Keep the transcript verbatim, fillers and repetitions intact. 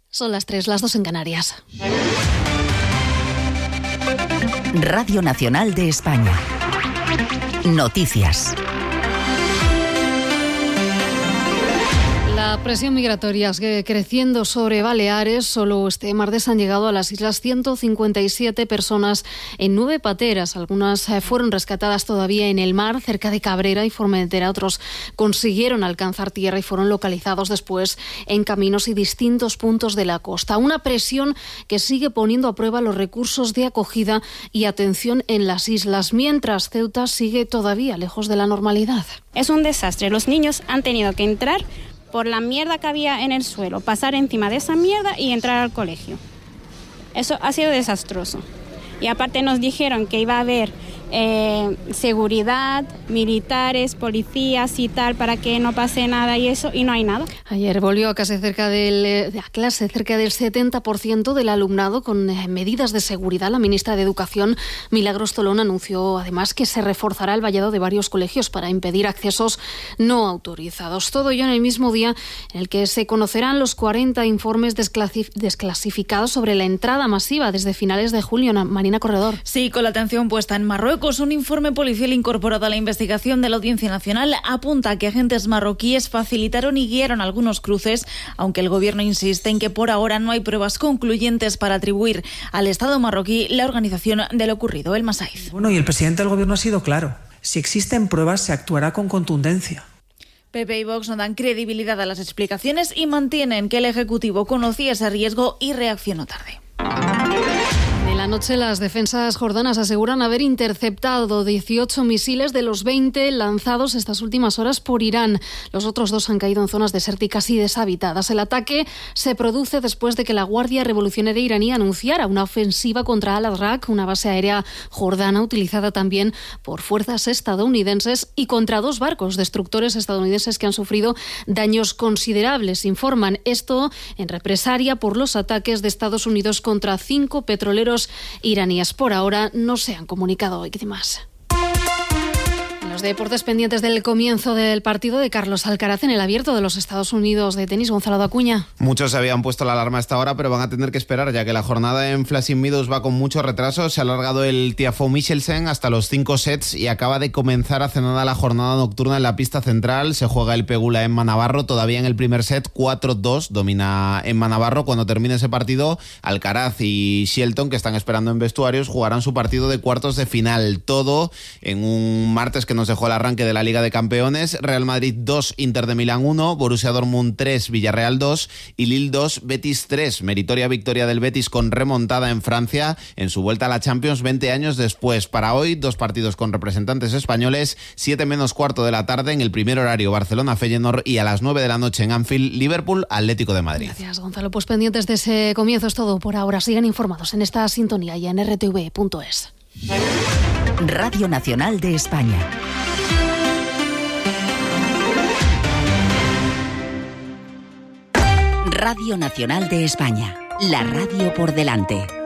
Son las tres, las dos en Canarias. Radio Nacional de España. Noticias. La presión migratoria sigue creciendo sobre Baleares. Solo este martes han llegado a las islas ciento cincuenta y siete personas en nueve pateras. Algunas fueron rescatadas todavía en el mar, cerca de Cabrera y Formentera. Otros consiguieron alcanzar tierra y fueron localizados después en caminos y distintos puntos de la costa. Una presión que sigue poniendo a prueba los recursos de acogida y atención en las islas, mientras Ceuta sigue todavía lejos de la normalidad. Es un desastre. Los niños han tenido que entrar por la mierda que había en el suelo, pasar encima de esa mierda y entrar al colegio. Eso ha sido desastroso. Y aparte nos dijeron que iba a haber eh, seguridad, militares, policías y tal, para que no pase nada y eso, y no hay nada. Ayer volvió a clase cerca del, a clase cerca del setenta por ciento del alumnado con eh, medidas de seguridad. La ministra de Educación, Milagros Tolón, anunció además que se reforzará el vallado de varios colegios para impedir accesos no autorizados. Todo ello en el mismo día en el que se conocerán los cuarenta informes desclasif- desclasificados sobre la entrada masiva desde finales de julio. Marina Corredor. Sí, con la atención puesta en Marruecos, un informe policial incorporado a la investigación de la Audiencia Nacional apunta a que agentes marroquíes facilitaron y guiaron algunos cruces, aunque el gobierno insiste en que por ahora no hay pruebas concluyentes para atribuir al Estado marroquí la organización de lo ocurrido. El Masaiz. Bueno, y el presidente del gobierno ha sido claro. Si existen pruebas, se actuará con contundencia. P P y Vox no dan credibilidad a las explicaciones y mantienen que el Ejecutivo conocía ese riesgo y reaccionó tarde. En la noche, las defensas jordanas aseguran haber interceptado dieciocho misiles de los veinte lanzados estas últimas horas por Irán. Los otros dos han caído en zonas desérticas y deshabitadas. El ataque se produce después de que la Guardia Revolucionaria iraní anunciara una ofensiva contra Al-Adrak, una base aérea jordana utilizada también por fuerzas estadounidenses, y contra dos barcos destructores estadounidenses que han sufrido daños considerables. Informan esto en represalia por los ataques de Estados Unidos contra cinco petroleros iraníes. Por ahora no se han comunicado víctimas. Los deportes pendientes del comienzo del partido de Carlos Alcaraz en el Abierto de los Estados Unidos de tenis. Gonzalo de Acuña. Muchos se habían puesto la alarma a esta hora, pero van a tener que esperar, ya que la jornada en Flushing Meadows va con mucho retraso. Se ha alargado el Tiafoe Michelsen hasta los cinco sets y acaba de comenzar hace nada la jornada nocturna en la pista central. Se juega el Pegula Emma Navarro, todavía en el primer set, cuatro dos, domina Emma Navarro. Cuando termine ese partido, Alcaraz y Shelton, que están esperando en vestuarios, jugarán su partido de cuartos de final. Todo en un martes que nos dejó el arranque de la Liga de Campeones. Real Madrid dos, Inter de Milán uno, Borussia Dortmund tres, Villarreal dos y Lille dos, Betis tres. Meritoria victoria del Betis con remontada en Francia en su vuelta a la Champions veinte años después. Para hoy, dos partidos con representantes españoles, siete menos cuarto de la tarde en el primer horario Barcelona-Feyenoord y a las nueve de la noche en Anfield, Liverpool-Atlético de Madrid. Gracias, Gonzalo. Pues pendientes de ese comienzo es todo por ahora. Sigan informados en esta sintonía y en r t v punto es. Radio Nacional de España. Radio Nacional de España. La radio por delante.